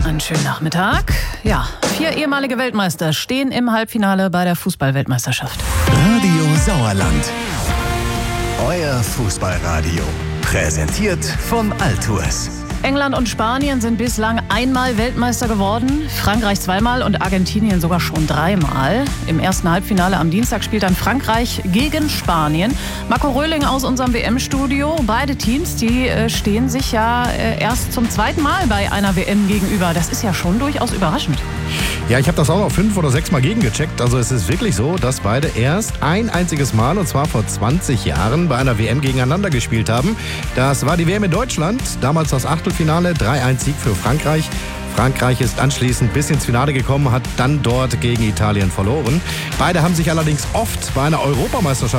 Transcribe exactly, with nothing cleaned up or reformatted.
einen schönen Nachmittag. Ja, vier ehemalige Weltmeister stehen im Halbfinale bei der Fußball-Weltmeisterschaft. Radio Sauerland. Euer Fußballradio. Präsentiert von Altours. England und Spanien sind bislang einmal Weltmeister geworden, Frankreich zweimal und Argentinien sogar schon dreimal. Im ersten Halbfinale am Dienstag spielt dann Frankreich gegen Spanien. Marco Röhling aus unserem W M-Studio. Beide Teams, die äh, stehen sich ja äh, erst zum zweiten Mal bei einer W M gegenüber. Das ist ja schon durchaus überraschend. Ja, ich habe das auch noch fünf oder sechs Mal gegengecheckt. Also es ist wirklich so, dass beide erst ein einziges Mal, und zwar vor zwanzig Jahren, bei einer W M gegeneinander gespielt haben. Das war die W M in Deutschland, damals das Achtelfinale, drei eins Sieg für Frankreich. Frankreich ist anschließend bis ins Finale gekommen, hat dann dort gegen Italien verloren. Beide haben sich allerdings oft bei einer Europameisterschaft